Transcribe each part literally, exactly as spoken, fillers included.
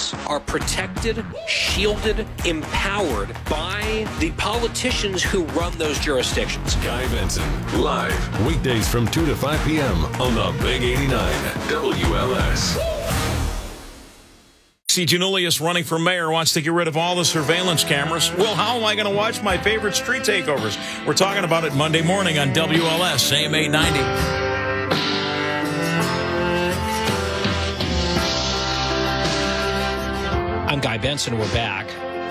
citizens are protected, shielded, empowered by the politicians who run those jurisdictions. Guy Benson, live, weekdays from two to five p.m. on the Big eighty-nine W L S. See, Janulius running for mayor wants to get rid of all the surveillance cameras. Well, how am I going to watch my favorite street takeovers? We're talking about it Monday morning on W L S, A M eight ninety. I'm Guy Benson. We're back.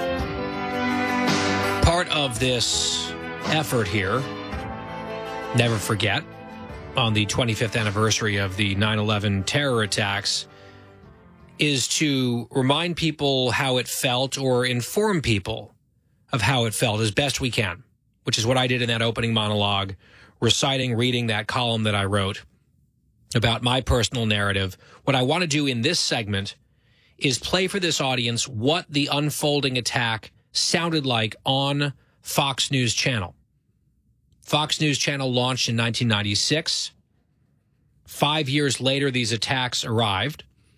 Part of this effort here, never forget, on the twenty-fifth anniversary of the nine eleven terror attacks, is to remind people how it felt or inform people of how it felt as best we can, which is what I did in that opening monologue, reciting, reading that column that I wrote about my personal narrative. What I want to do in this segment is play for this audience what the unfolding attack sounded like on Fox News Channel. Fox News Channel launched in nineteen ninety-six. Five years later, these attacks arrived.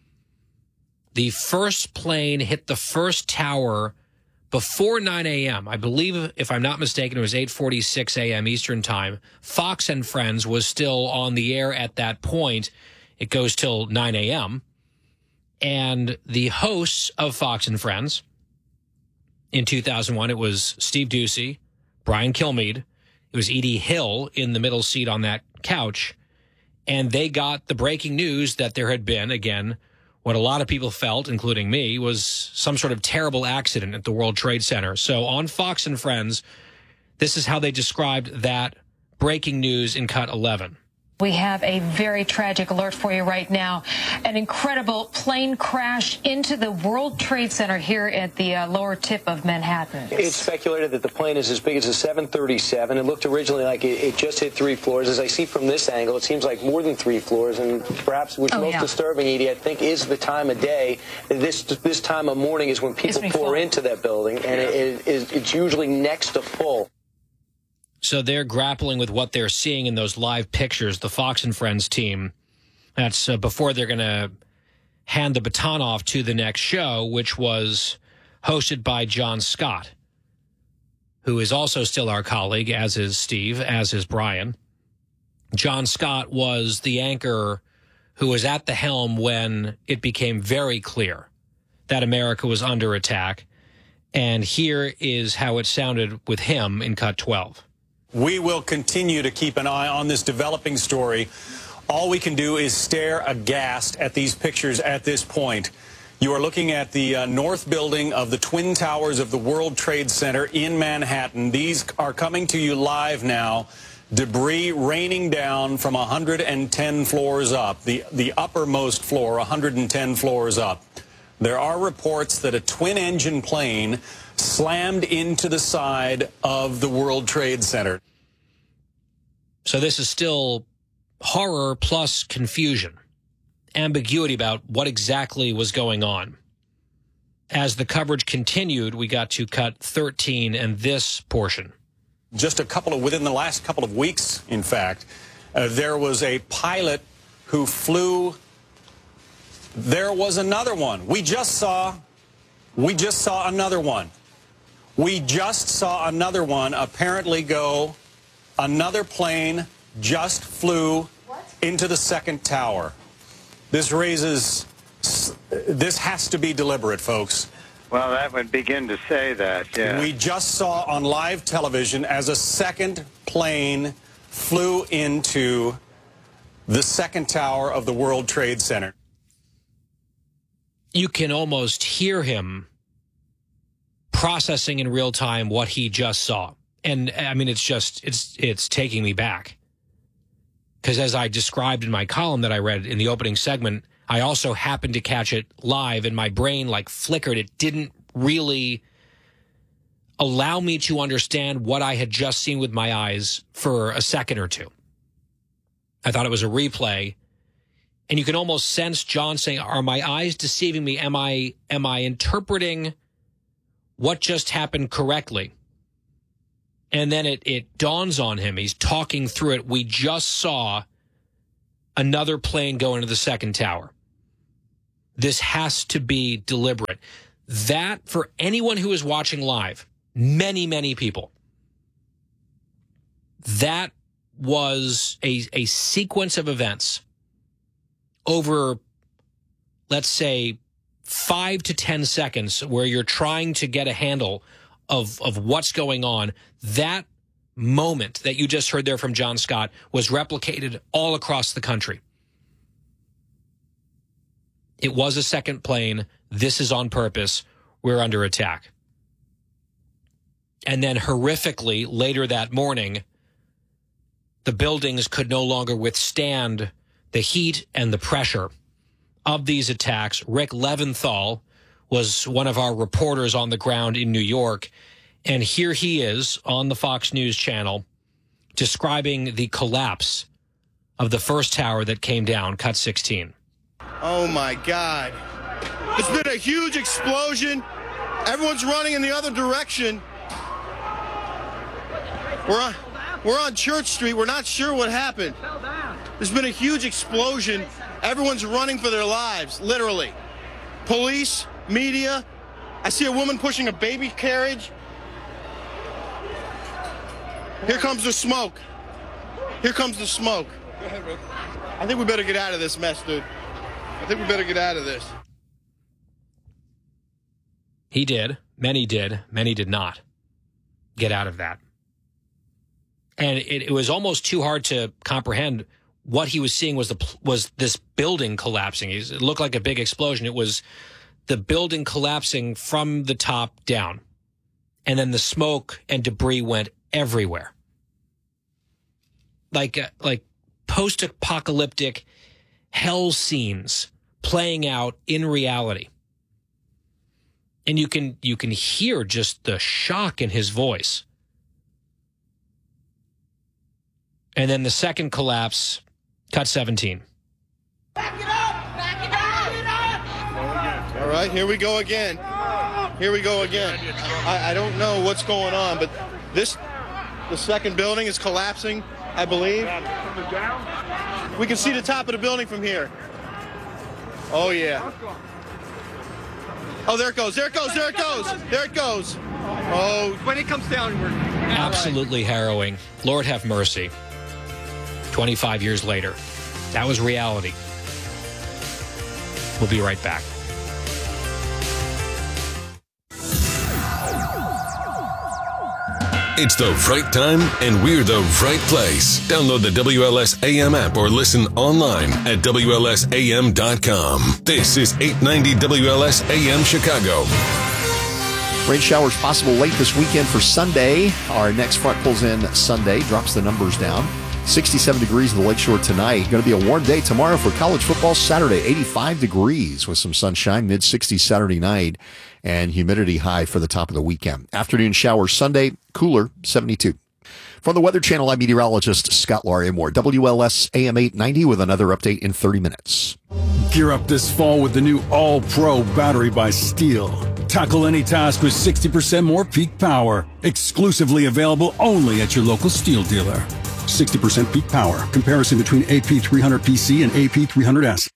The first plane hit the first tower before nine a.m. I believe, if I'm not mistaken, it was eight forty-six a.m. Eastern Time. Fox and Friends was still on the air at that point. It goes till nine a.m. And the hosts of Fox and Friends, in two thousand one, it was Steve Doocy, Brian Kilmeade. It was Edie Hill in the middle seat on that couch. And they got the breaking news that there had been, again, what a lot of people felt, including me, was some sort of terrible accident at the World Trade Center. So on Fox and Friends, this is how they described that breaking news in cut eleven. We have a very tragic alert for you right now. An incredible plane crash into the World Trade Center here at the uh, lower tip of Manhattan. It's speculated that the plane is as big as a seven thirty-seven. It looked originally like it, it just hit three floors. As I see from this angle, it seems like more than three floors. And perhaps what's oh, most yeah. disturbing, Edie, I think, is the time of day. This this time of morning is when people pour full. into that building, and it, it, it's usually next to full. So they're grappling with what they're seeing in those live pictures, the Fox and Friends team. That's uh, before they're going to hand the baton off to the next show, which was hosted by John Scott, who is also still our colleague, as is Steve, as is Brian. John Scott was the anchor who was at the helm when it became very clear that America was under attack. And here is how it sounded with him in cut twelve. We will continue to keep an eye on this developing story. All we can do is stare aghast at these pictures at this point. You are looking at the uh, north building of the Twin Towers of the World Trade Center in Manhattan. These are coming to you live now. Debris raining down from one hundred ten floors up, the, the uppermost floor, one hundred ten floors up. There are reports that a twin-engine plane slammed into the side of the World Trade Center. So this is still horror plus confusion, ambiguity about what exactly was going on. As the coverage continued, we got to cut thirteen and this portion. Just a couple of, within the last couple of weeks, in fact, uh, there was a pilot who flew. There was another one. We just saw, we just saw another one. We just saw another one apparently go, another plane just flew what? into the second tower. This raises, this has to be deliberate, folks. Well, that would begin to say that, yeah. We just saw on live television as a second plane flew into the second tower of the World Trade Center. You can almost hear him processing in real time what he just saw. And I mean, it's just, it's, it's taking me back. Because as I described in my column that I read in the opening segment, I also happened to catch it live and my brain like flickered. It didn't really allow me to understand what I had just seen with my eyes for a second or two. I thought it was a replay. And you can almost sense John saying, are my eyes deceiving me? Am I, am I interpreting what just happened correctly? And then it, it dawns on him. He's talking through it. We just saw another plane go into the second tower. This has to be deliberate. That, for anyone who is watching live, many, many people, that was a, a sequence of events over, let's say, five to ten seconds where you're trying to get a handle of, of what's going on. That moment that you just heard there from John Scott was replicated all across the country. It was a second plane. This is on purpose. We're under attack. And then horrifically, later that morning, the buildings could no longer withstand the heat and the pressure of these attacks. Rick Leventhal was one of our reporters on the ground in New York. And here he is on the Fox News channel describing the collapse of the first tower that came down, cut sixteen. Oh, my God. There's been a huge explosion. Everyone's running in the other direction. We're on, we're on Church Street. We're not sure what happened. There's been a huge explosion. Everyone's running for their lives, literally. Police, media. I see a woman pushing a baby carriage. Here comes the smoke. Here comes the smoke. Go ahead, Rick. I think we better get out of this mess, dude. I think we better get out of this. He did. Many did. Many did not get out of that. And it, it was almost too hard to comprehend. What he was seeing was the was this building collapsing. It looked like a big explosion. It was the building collapsing from the top down. And then the smoke and debris went everywhere. Like, uh, like post-apocalyptic hell scenes playing out in reality. And you can you can hear just the shock in his voice. And then the second collapse, cut seventeen. Back it up! Back it up! All right, here we go again. Here we go again. I, I don't know what's going on, but this, the second building is collapsing, I believe. We can see the top of the building from here. Oh, yeah. Oh, there it goes, there it goes, there it goes, there it goes. Oh, when it comes down, we're... Absolutely harrowing. Lord have mercy. twenty-five years later. That was reality. We'll be right back. It's the right time, and we're the right place. Download the W L S A M app or listen online at W L S A M dot com. This is eight ninety W L S A M Chicago. Rain showers possible late this weekend for Sunday. Our next front pulls in Sunday, drops the numbers down. sixty-seven degrees in the Lakeshore tonight. Going to be a warm day tomorrow for college football. Saturday, eighty-five degrees with some sunshine. mid sixties Saturday night. And humidity high for the top of the weekend. Afternoon showers Sunday, cooler, seventy-two. From the Weather Channel, I'm meteorologist Scott Larimore. W L S A M eight ninety with another update in thirty minutes. Gear up this fall with the new All-Pro battery by Steel. Tackle any task with sixty percent more peak power. Exclusively available only at your local Steel dealer. sixty percent peak power. Comparison between A P three hundred P C and A P three hundred S.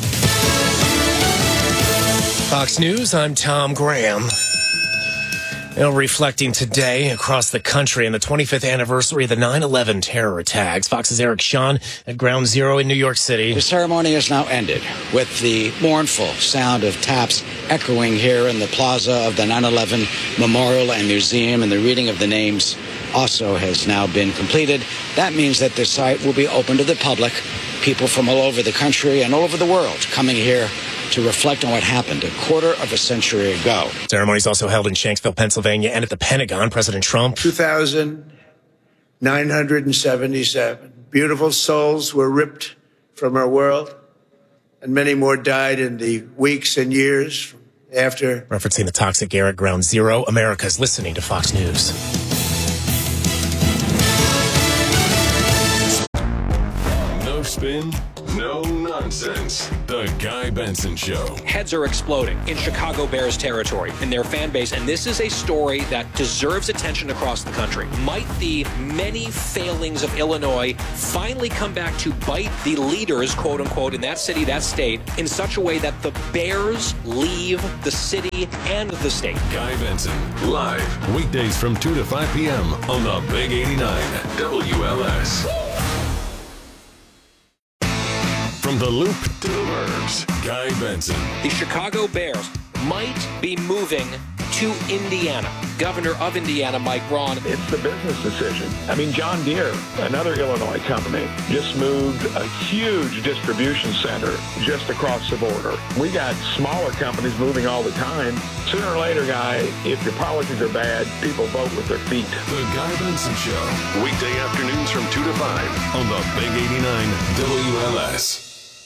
Fox News, I'm Tom Graham. You know, reflecting today across the country on the twenty-fifth anniversary of the nine eleven terror attacks. Fox's Eric Shawn at Ground Zero in New York City. The ceremony has now ended with the mournful sound of taps echoing here in the plaza of the nine eleven Memorial and Museum, and the reading of the names also has now been completed. That means that the site will be open to the public, people from all over the country and all over the world coming here to reflect on what happened a quarter of a century ago. Ceremonies also held in Shanksville, Pennsylvania, and at the Pentagon. President Trump. two thousand nine hundred seventy-seven beautiful souls were ripped from our world, and many more died in the weeks and years after. Referencing the toxic air at Ground Zero, America's listening to Fox News. No spin, no nonsense. nonsense. The Guy Benson Show. Heads are exploding in Chicago Bears territory in their fan base, and this is a story that deserves attention across the country. Might the many failings of Illinois finally come back to bite the leaders, quote unquote, in that city, that state, in such a way that the Bears leave the city and the state? Guy Benson, live, weekdays from two to five p.m. on the Big eighty-nine W L S. From the Loop to the Burbs, Guy Benson. The Chicago Bears might be moving to Indiana. Governor of Indiana, Mike Braun. It's the business decision. I mean, John Deere, another Illinois company, just moved a huge distribution center just across the border. We got smaller companies moving all the time. Sooner or later, Guy, if your policies are bad, people vote with their feet. The Guy Benson Show, weekday afternoons from two to five on the Big eighty-nine W L S.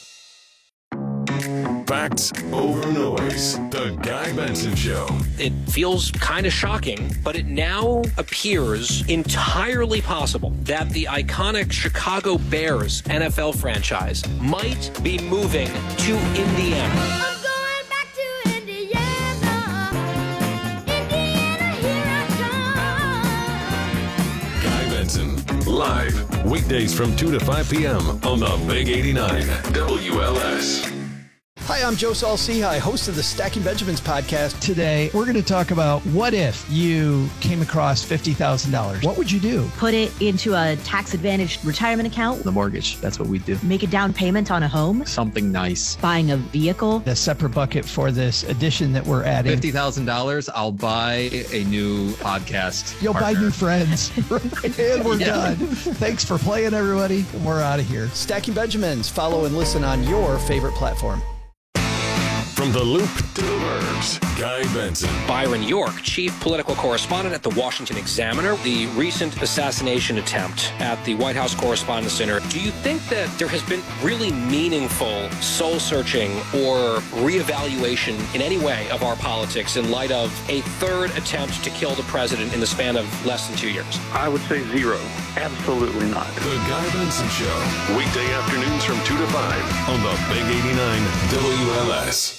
Facts over noise. The Guy Benson Show. It feels kind of shocking, but it now appears entirely possible that the iconic Chicago Bears N F L franchise might be moving to Indiana. I'm going back to Indiana. Indiana, here I come. Guy Benson, live, weekdays from two to five p.m. on the Big eighty-nine W L S. Hi, I'm Joe Saul-Sehy, host of the Stacking Benjamins podcast. Today, we're going to talk about what if you came across fifty thousand dollars. What would you do? Put it into a tax-advantaged retirement account. The mortgage, that's what we do. Make a down payment on a home. Something nice. Buying a vehicle. A separate bucket for this addition that we're adding. fifty thousand dollars, I'll buy a new podcast You'll partner. buy new friends. And we're Yeah. done. Thanks for playing, everybody. And we're out of here. Stacking Benjamins. Follow and listen on your favorite platform. From the Loop to the Burbs, Guy Benson. Byron York, chief political correspondent at the Washington Examiner. The recent assassination attempt at the White House Correspondents' Center. Do you think that there has been really meaningful soul-searching or reevaluation in any way of our politics in light of a third attempt to kill the president in the span of less than two years? I would say zero. Absolutely not. The Guy Benson Show, weekday afternoons from two to five on the Big eighty-nine W L S.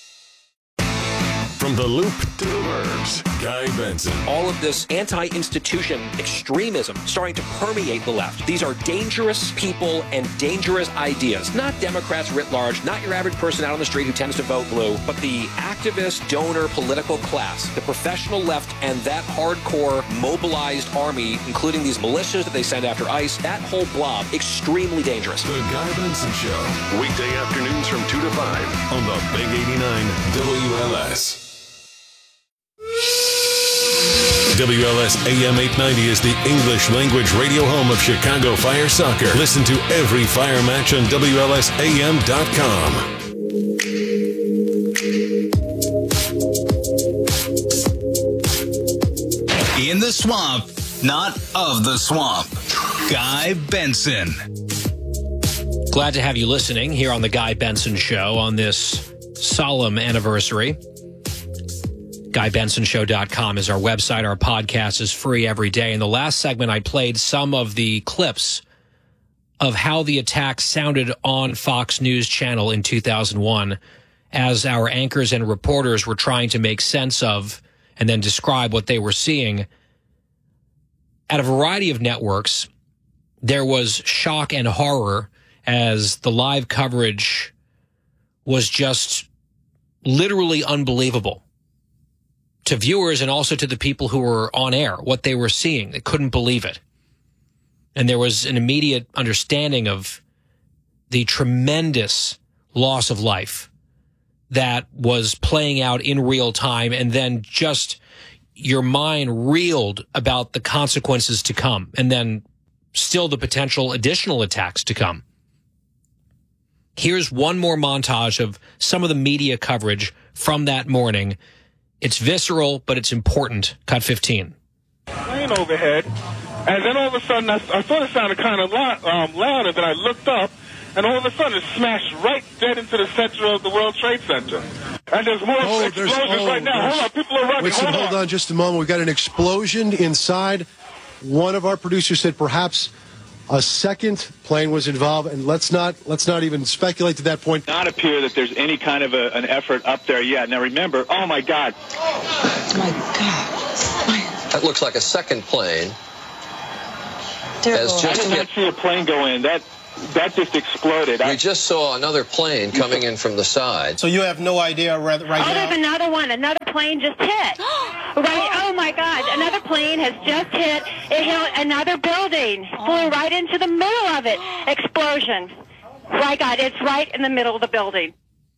From the Loop to the Burbs, Guy Benson. All of this anti-institution extremism starting to permeate the left. These are dangerous people and dangerous ideas. Not Democrats writ large, not your average person out on the street who tends to vote blue, but the activist, donor, political class, the professional left, and that hardcore mobilized army, including these militias that they send after ICE, that whole blob, extremely dangerous. The Guy Benson Show, weekday afternoons from two to five on the Big eighty-nine W L S. W L S A M eight ninety is the English language radio home of Chicago Fire Soccer. Listen to every Fire match on W L S A M dot com. In the swamp, not of the swamp. Guy Benson. Glad to have you listening here on the Guy Benson Show on this solemn anniversary. Guy Benson Show dot com is our website. Our podcast is free every day. In the last segment, I played some of the clips of how the attack sounded on Fox News Channel in two thousand one as our anchors and reporters were trying to make sense of and then describe what they were seeing. At a variety of networks, there was shock and horror as the live coverage was just literally unbelievable to viewers and also to the people who were on air, what they were seeing. They couldn't believe it. And there was an immediate understanding of the tremendous loss of life that was playing out in real time, and then just your mind reeled about the consequences to come, and then still the potential additional attacks to come. Here's one more montage of some of the media coverage from that morning. It's visceral, but it's important. Cut fifteen. Plane overhead, and then all of a sudden I, I thought it sounded kind of loud, um, loud, and then I looked up, and all of a sudden it smashed right dead into the center of the World Trade Center. And there's more oh, explosions there's, oh, right now. Hold on, people are running. Listen, hold, hold on. on just a moment. We've got an explosion inside. One of our producers said perhaps a second plane was involved, and let's not let's not even speculate to that point. Not appear that there's any kind of a, an effort up there yet. Now remember, oh my God. Oh my God. That looks like a second plane. Terrible. As just I did not see a plane go in. That that just exploded. We I, just saw another plane coming in from the side. So you have no idea right, right oh, now? there's another one. Another plane just hit. Right. Oh my God. Another plane has just hit. It hit another building. Flew right into the middle of it. Explosion. Right, God. It's right in the middle of the building.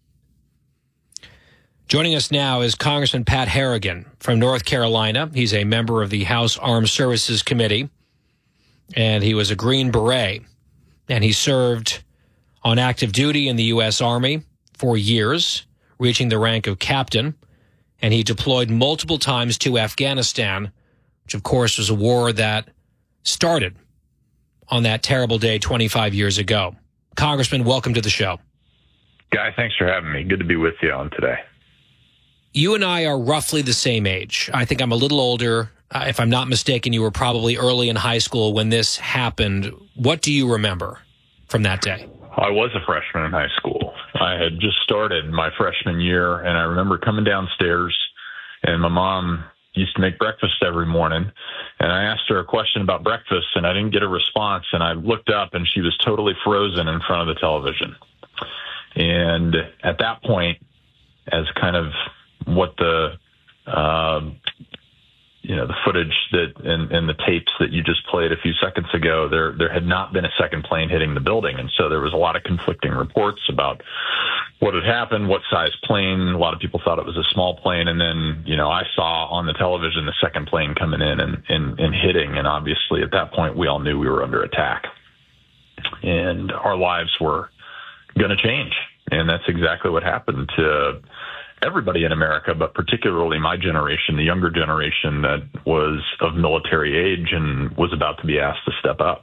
Joining us now is Congressman Pat Harrigan from North Carolina. He's a member of the House Armed Services Committee, and he was a Green Beret, and he served on active duty in the U S Army for years, reaching the rank of captain, and he deployed multiple times to Afghanistan, which, of course, was a war that started on that terrible day twenty-five years ago. Congressman, welcome to the show. Guy, thanks for having me. Good to be with you on today. You and I are roughly the same age. I think I'm a little older. Uh, if I'm not mistaken, you were probably early in high school when this happened. What do you remember from that day? I was a freshman in high school. I had just started my freshman year, and I remember coming downstairs, and my mom used to make breakfast every morning, and I asked her a question about breakfast, and I didn't get a response, and I looked up, and she was totally frozen in front of the television. And at that point, as kind of what the, uh, you know, the footage that and, and the tapes that you just played a few seconds ago, there there had not been a second plane hitting the building. And so there was a lot of conflicting reports about what had happened, what size plane. A lot of people thought it was a small plane. And then, you know, I saw on the television the second plane coming in and, and, and hitting. And obviously at that point, we all knew we were under attack. And our lives were going to change. And that's exactly what happened to everybody in America, but particularly my generation, the younger generation that was of military age and was about to be asked to step up.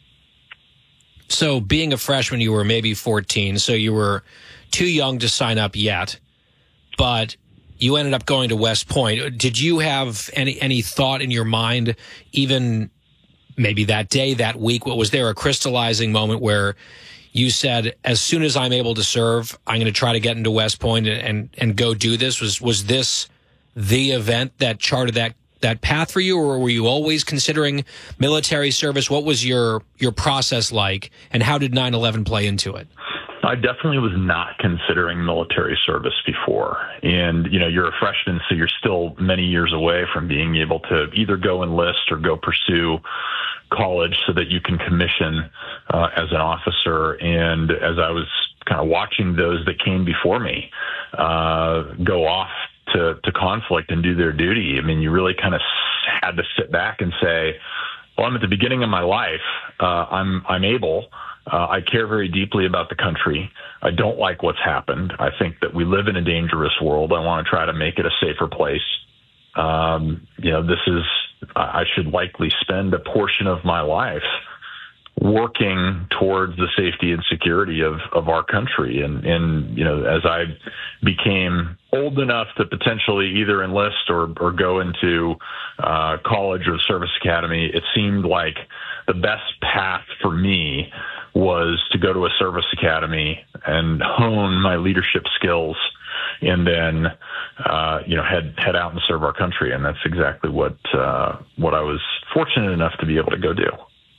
So being a freshman, you were maybe fourteen, so you were too young to sign up yet, but you ended up going to West Point. Did you have any, any thought in your mind, even maybe that day, that week, what was there a crystallizing moment where you said, as soon as I'm able to serve, I'm going to try to get into West Point and, and, and go do this? Was was this the event that charted that, that path for you, or were you always considering military service? What was your, your process like, and how did nine eleven play into it? I definitely was not considering military service before. And, you know, you're a freshman, so you're still many years away from being able to either go enlist or go pursue college so that you can commission uh, as an officer. And as I was kind of watching those that came before me uh, go off to, to conflict and do their duty, I mean, you really kind of had to sit back and say, well, I'm at the beginning of my life. Uh, I'm, I'm able. Uh, I care very deeply about the country. I don't like what's happened. I think that we live in a dangerous world. I want to try to make it a safer place. Um, you know, this is, I should likely spend a portion of my life working towards the safety and security of, of our country. And, and, you know, as I became old enough to potentially either enlist or, or go into uh, college or service academy, it seemed like the best path for me was to go to a service academy and hone my leadership skills and then, uh, you know, head, head out and serve our country. And that's exactly what, uh, what I was fortunate enough to be able to go do.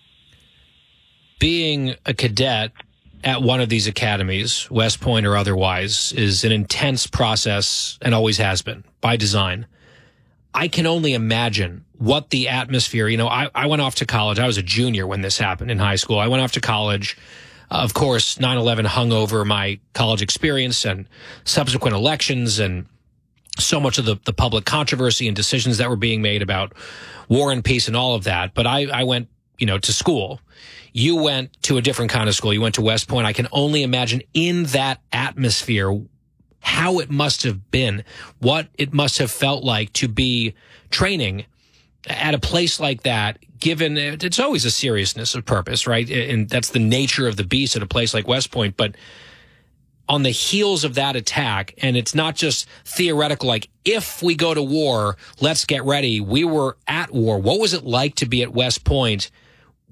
Being a cadet at one of these academies, West Point or otherwise, is an intense process and always has been by design. I can only imagine what the atmosphere, you know, I, I went off to college. I was a junior when this happened in high school. I went off to college. Uh, of course, nine eleven hung over my college experience and subsequent elections and so much of the, the public controversy and decisions that were being made about war and peace and all of that. But I, I went, you know, to school. You went to a different kind of school. You went to West Point. I can only imagine in that atmosphere how it must have been, what it must have felt like to be training at a place like that, given it's always a seriousness of purpose, right? And that's the nature of the beast at a place like West Point. But on the heels of that attack, and it's not just theoretical, like, if we go to war, let's get ready. We were at war. What was it like to be at West Point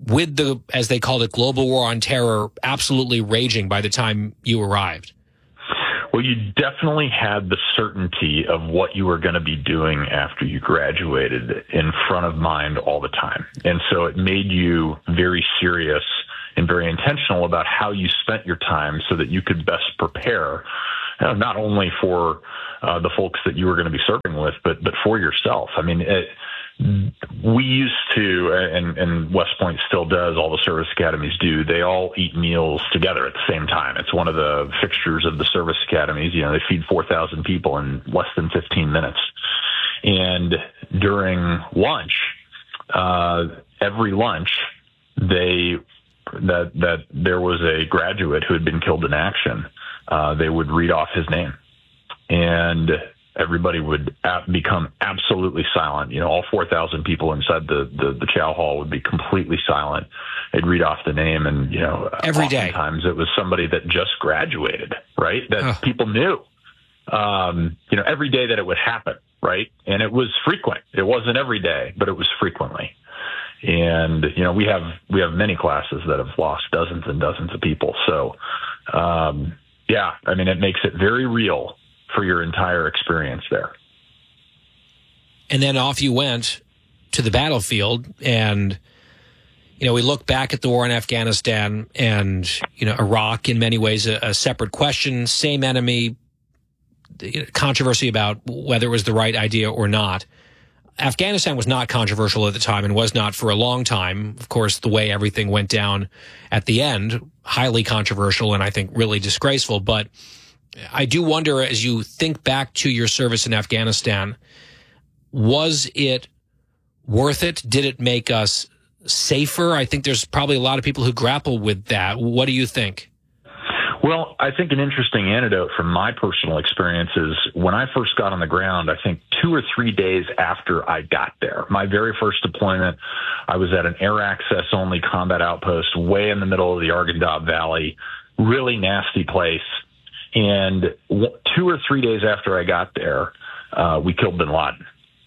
with the, as they called it, global war on terror absolutely raging by the time you arrived? Well, you definitely had the certainty of what you were going to be doing after you graduated in front of mind all the time. And so it made you very serious and very intentional about how you spent your time so that you could best prepare, you know, not only for uh, the folks that you were going to be serving with, but but for yourself. I mean, it, we used to, and, and West Point still does, all the service academies do, they all eat meals together at the same time. It's one of the fixtures of the service academies. You know, they feed four thousand people in less than fifteen minutes. And during lunch, uh, every lunch, they, that, that there was a graduate who had been killed in action. Uh, they would read off his name, and everybody would become absolutely silent. You know, all four thousand people inside the, the, the chow hall would be completely silent. They'd read off the name, and, you know, every day. Oftentimes it was somebody that just graduated, right? That oh. people knew, um, you know, every day that it would happen, right? And it was frequent. It wasn't every day, but it was frequently. And, you know, we have, we have many classes that have lost dozens and dozens of people. So, um, yeah, I mean, it makes it very real for your entire experience there. And then off you went to the battlefield. And, you know, we look back at the war in Afghanistan and, you know, Iraq in many ways a, a separate question, same enemy, controversy about whether it was the right idea or not. Afghanistan was not controversial at the time and was not for a long time. Of course, the way everything went down at the end, highly controversial and I think really disgraceful. But I do wonder, as you think back to your service in Afghanistan, was it worth it? Did it make us safer? I think there's probably a lot of people who grapple with that. What do you think? Well, I think an interesting anecdote from my personal experience is when I first got on the ground, I think two or three days after I got there, my very first deployment, I was at an air access only combat outpost way in the middle of the Arghandab Valley, really nasty place. And two or three days after I got there, uh, we killed bin Laden.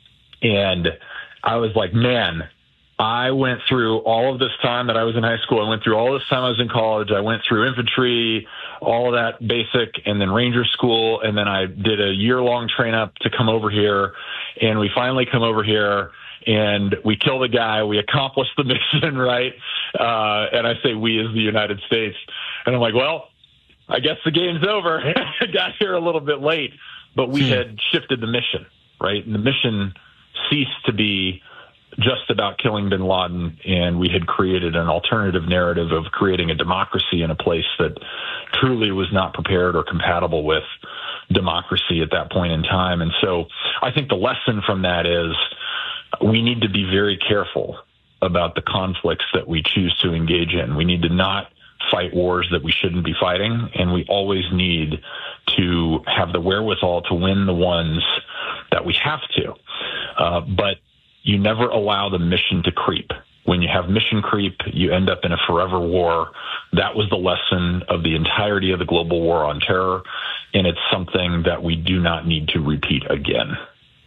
And I was like, man, I went through all of this time that I was in high school. I went through all this time I was in college. I went through infantry, all of that basic, and then Ranger school. And then I did a year-long train up to come over here. And we finally come over here, and we kill the guy. We accomplished the mission, right? Uh, and I say we as the United States. And I'm like, well, I guess the game's over. I got here a little bit late, but we had shifted the mission, right? And the mission ceased to be just about killing bin Laden, and we had created an alternative narrative of creating a democracy in a place that truly was not prepared or compatible with democracy at that point in time. And so I think the lesson from that is we need to be very careful about the conflicts that we choose to engage in. We need to not fight wars that we shouldn't be fighting, and we always need to have the wherewithal to win the ones that we have to. Uh, but you never allow the mission to creep. When you have mission creep, you end up in a forever war. That was the lesson of the entirety of the global war on terror, and it's something that we do not need to repeat again.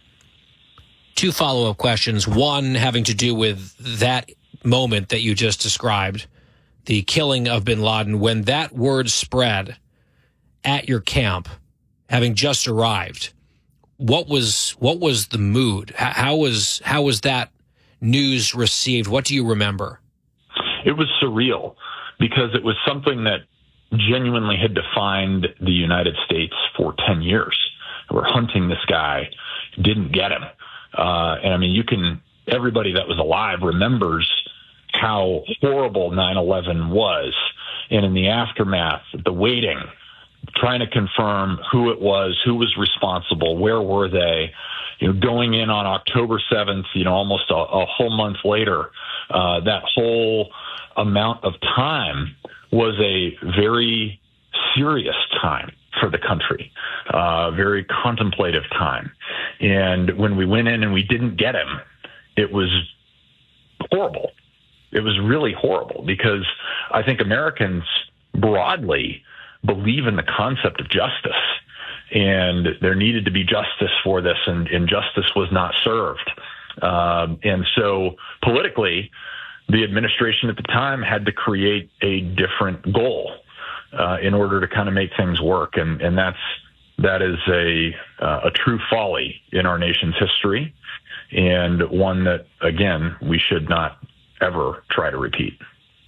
Two follow-up questions. One having to do with that moment that you just described, the killing of bin Laden. When that word spread at your camp, having just arrived, what was what was the mood? How was how was that news received? What do you remember? It was surreal because it was something that genuinely had defined the United States for ten years. We're hunting this guy, didn't get him. Uh, and I mean, you can, everybody that was alive remembers how horrible nine eleven was. And in the aftermath, the waiting, trying to confirm who it was, who was responsible, where were they, you know, going in on October seventh, you know, almost a, a whole month later, uh, that whole amount of time was a very serious time for the country, uh, very contemplative time. And when we went in and we didn't get him, it was horrible. It was really horrible because I think Americans broadly believe in the concept of justice, and there needed to be justice for this, and, and justice was not served. Um, and so politically, the administration at the time had to create a different goal uh, in order to kind of make things work. And, and that's, that is a, uh, a true folly in our nation's history, and one that, again, we should not ever try to repeat.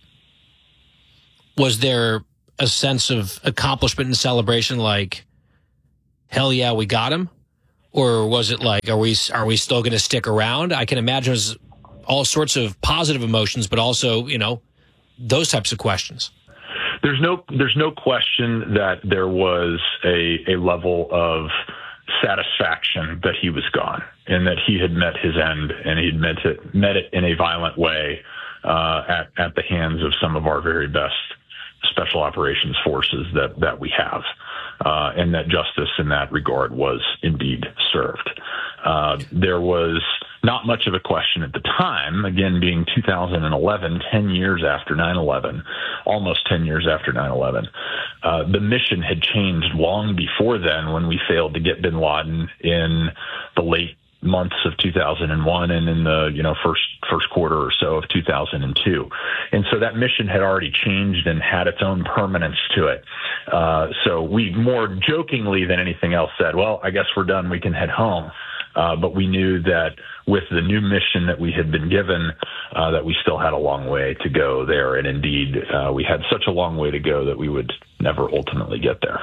Was there a sense of accomplishment and celebration, like, hell yeah, we got him? Or was it like, are we are we still going to stick around? I can imagine it was all sorts of positive emotions, but also, you know, those types of questions. There's no there's no question that there was a a level of satisfaction that he was gone, and that he had met his end, and he'd met it met it in a violent way uh, at at the hands of some of our very best special operations forces that that we have, uh, and that justice in that regard was indeed served. Uh, there was not much of a question at the time, again, being two thousand eleven, ten years after nine eleven, almost ten years after nine eleven. Uh, the mission had changed long before then, when we failed to get bin Laden in the late months of two thousand one and in the, you know, first first quarter or so of two thousand two. And so that mission had already changed and had its own permanence to it. Uh, so we more jokingly than anything else said, well, I guess we're done. We can head home. Uh, but we knew that with the new mission that we had been given, uh, that we still had a long way to go there. And indeed, uh, we had such a long way to go that we would never ultimately get there.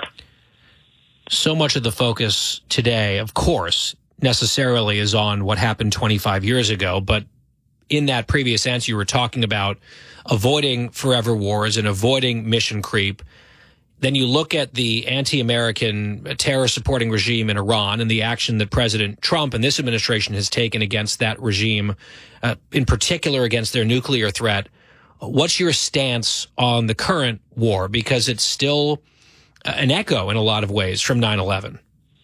So much of the focus today, of course, necessarily is on what happened twenty-five years ago. But in that previous answer, you were talking about avoiding forever wars and avoiding mission creep. Then you look at the anti-American terror-supporting regime in Iran and the action that President Trump and this administration has taken against that regime, uh, in particular against their nuclear threat. What's your stance on the current war? Because it's still an echo in a lot of ways from nine eleven.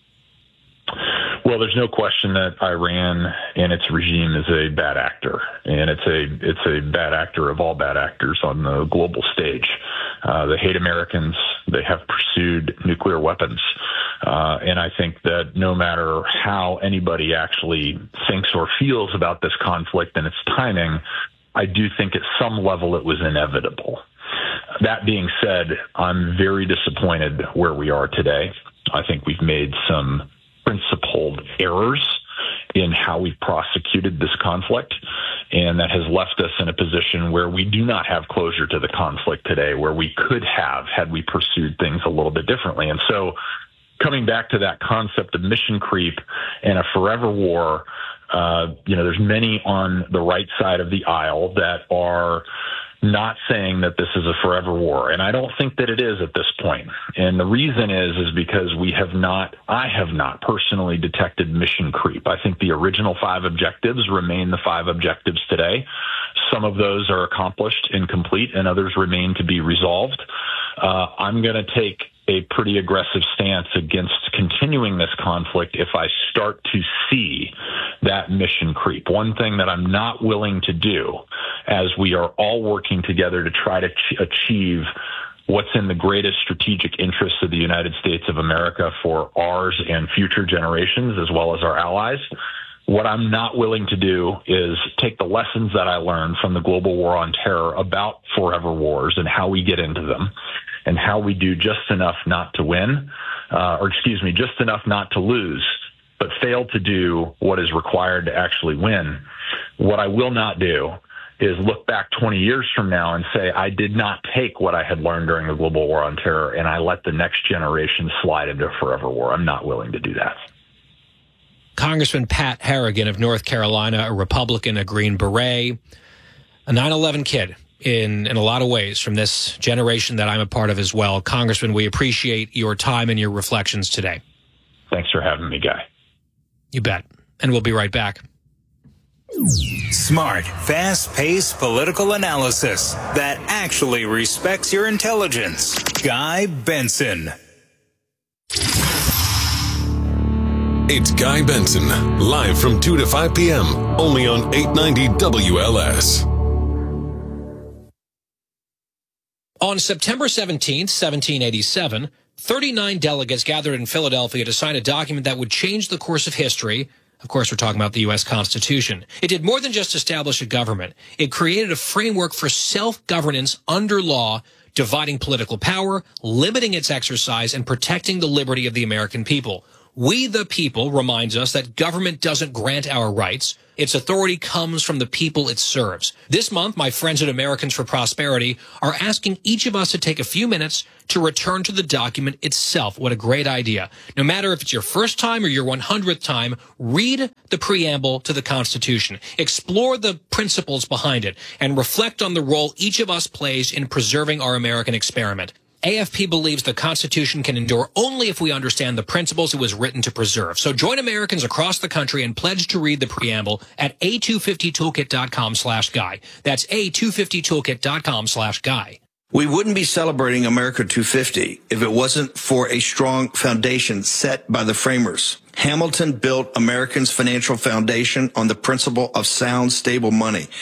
Well, there's no question that Iran and its regime is a bad actor, and it's a it's a bad actor of all bad actors on the global stage. Uh, they hate Americans. They have pursued nuclear weapons. Uh, and I think that no matter how anybody actually thinks or feels about this conflict and its timing, I do think at some level it was inevitable. That being said, I'm very disappointed where we are today. I think we've made some principled errors in how we've prosecuted this conflict, and that has left us in a position where we do not have closure to the conflict today, where we could have had we pursued things a little bit differently. And so coming back to that concept of mission creep and a forever war, uh, you know, there's many on the right side of the aisle that are not saying that this is a forever war. And I don't think that it is at this point. And the reason is, is because we have not, I have not personally detected mission creep. I think the original five objectives remain the five objectives today. Some of those are accomplished and complete, and others remain to be resolved. Uh, I'm going to take a pretty aggressive stance against continuing this conflict if I start to see that mission creep. One thing that I'm not willing to do, as we are all working together to try to ch- achieve what's in the greatest strategic interests of the United States of America for ours and future generations, as well as our allies, what I'm not willing to do is take the lessons that I learned from the global war on terror about forever wars and how we get into them, and how we do just enough not to win, uh, or excuse me, just enough not to lose, but fail to do what is required to actually win. What I will not do is look back twenty years from now and say, I did not take what I had learned during the global war on terror and I let the next generation slide into a forever war. I'm not willing to do that. Congressman Pat Harrigan of North Carolina, a Republican, a Green Beret, a nine eleven kid. In, in a lot of ways, from this generation that I'm a part of as well. Congressman, we appreciate your time and your reflections today. Thanks for having me, Guy. You bet. And we'll be right back. Smart, fast-paced political analysis that actually respects your intelligence. Guy Benson. It's Guy Benson, live from two to five p.m., only on eight ninety W L S. On September seventeenth, seventeen eighty-seven, thirty-nine delegates gathered in Philadelphia to sign a document that would change the course of history Of course, we're talking about the U S Constitution. It did more than just establish a government. It created a framework for self-governance under law, dividing political power, limiting its exercise, and protecting the liberty of the American people. We the people reminds us that government doesn't grant our rights. Its authority comes from the people it serves. This month, my friends at Americans for Prosperity are asking each of us to take a few minutes to return to the document itself. What a great idea. No matter if it's your first time or your one hundredth time, read the preamble to the Constitution. Explore the principles behind it and reflect on the role each of us plays in preserving our American experiment. A F P believes the Constitution can endure only if we understand the principles it was written to preserve. So join Americans across the country and pledge to read the preamble at a two fifty toolkit dot com slash guy. That's a two fifty toolkit dot com slash guy. We wouldn't be celebrating America two fifty if it wasn't for a strong foundation set by the framers. Hamilton built Americans' financial foundation on the principle of sound, stable money.